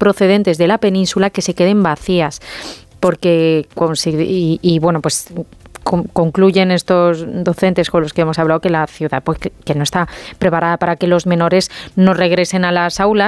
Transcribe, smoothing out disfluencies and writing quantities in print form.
procedentes de la península que se queden vacías, porque bueno, pues concluyen estos docentes con los que hemos hablado que la ciudad pues que no está preparada para que los menores no regresen a las aulas.